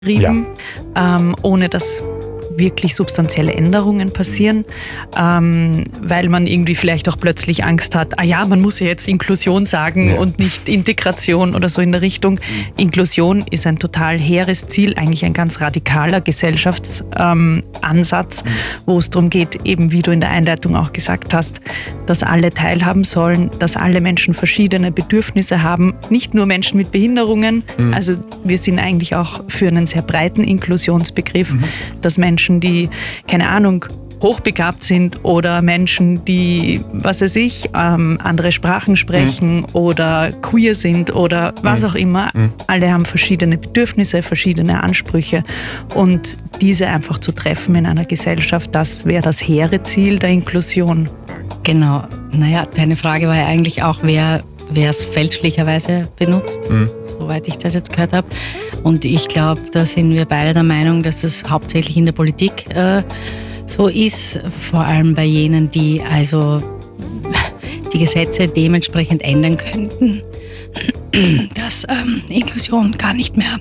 getrieben, ohne dass wirklich substanzielle Änderungen passieren, weil man irgendwie vielleicht auch plötzlich Angst hat, man muss ja jetzt Inklusion sagen und nicht Integration oder so in der Richtung. Inklusion ist ein total hehres Ziel, eigentlich ein ganz radikaler Gesellschaftsansatz, wo es darum geht, eben wie du in der Einleitung auch gesagt hast, dass alle teilhaben sollen, dass alle Menschen verschiedene Bedürfnisse haben, nicht nur Menschen mit Behinderungen. Also wir sind eigentlich auch für einen sehr breiten Inklusionsbegriff, dass Menschen, die, keine Ahnung, hochbegabt sind oder Menschen, die, was weiß ich, andere Sprachen sprechen oder queer sind oder was auch immer. Alle haben verschiedene Bedürfnisse, verschiedene Ansprüche und diese einfach zu treffen in einer Gesellschaft, das wäre das hehre Ziel der Inklusion. Genau. Naja, deine Frage war ja eigentlich auch, wer es fälschlicherweise benutzt, soweit ich das jetzt gehört habe. Und ich glaube, da sind wir beide der Meinung, dass das hauptsächlich in der Politik so ist, vor allem bei jenen, die also die Gesetze dementsprechend ändern könnten, dass Inklusion gar nicht mehr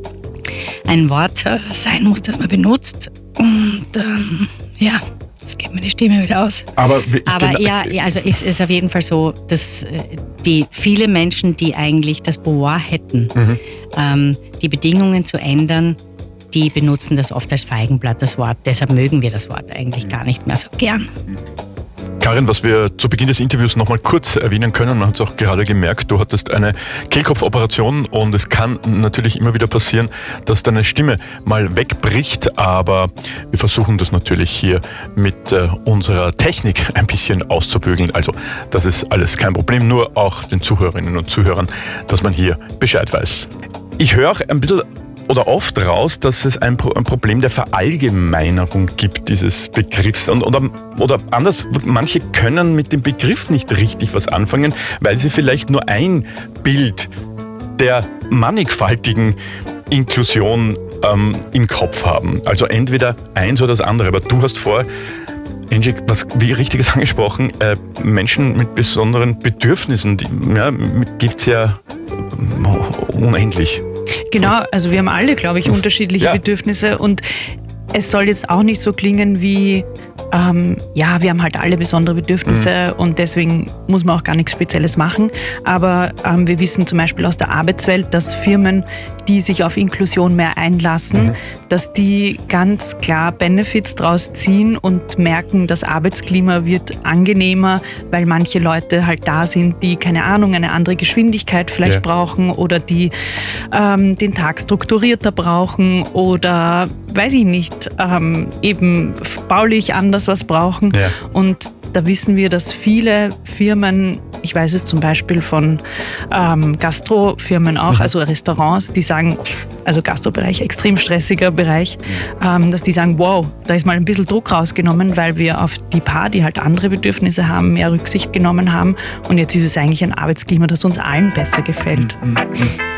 ein Wort sein muss, das man benutzt. Und jetzt geht mir die Stimme wieder aus. Aber also ist es auf jeden Fall so, dass die viele Menschen, die eigentlich das Pouvoir hätten, die Bedingungen zu ändern, die benutzen das oft als Feigenblatt, das Wort. Deshalb mögen wir das Wort eigentlich gar nicht mehr so gern. Karin, was wir zu Beginn des Interviews noch mal kurz erwähnen können, man hat es auch gerade gemerkt, du hattest eine Kehlkopfoperation und es kann natürlich immer wieder passieren, dass deine Stimme mal wegbricht, aber wir versuchen das natürlich hier mit unserer Technik ein bisschen auszubügeln. Also das ist alles kein Problem, nur auch den Zuhörerinnen und Zuhörern, dass man hier Bescheid weiß. Ich höre auch ein bisschen oder oft raus, dass es ein Problem der Verallgemeinerung gibt, dieses Begriffs. Oder anders, manche können mit dem Begriff nicht richtig was anfangen, weil sie vielleicht nur ein Bild der mannigfaltigen Inklusion im Kopf haben. Also entweder eins oder das andere. Aber du hast Angie, wie Richtiges angesprochen, Menschen mit besonderen Bedürfnissen, gibt es ja unendlich. Genau, also wir haben alle, glaube ich, unterschiedliche Bedürfnisse und es soll jetzt auch nicht so klingen wie, wir haben halt alle besondere Bedürfnisse und deswegen muss man auch gar nichts Spezielles machen. Aber wir wissen zum Beispiel aus der Arbeitswelt, dass Firmen, die sich auf Inklusion mehr einlassen, dass die ganz klar Benefits draus ziehen und merken, das Arbeitsklima wird angenehmer, weil manche Leute halt da sind, die, keine Ahnung, eine andere Geschwindigkeit vielleicht brauchen oder die den Tag strukturierter brauchen oder, weiß ich nicht, eben baulich anders was brauchen. Ja. Und da wissen wir, dass viele Firmen, ich weiß es zum Beispiel von Gastrofirmen auch, also Restaurants, die sagen, also Gastrobereich, extrem stressiger Bereich, dass die sagen, wow, da ist mal ein bisschen Druck rausgenommen, weil wir auf die paar, die halt andere Bedürfnisse haben, mehr Rücksicht genommen haben und jetzt ist es eigentlich ein Arbeitsklima, das uns allen besser gefällt.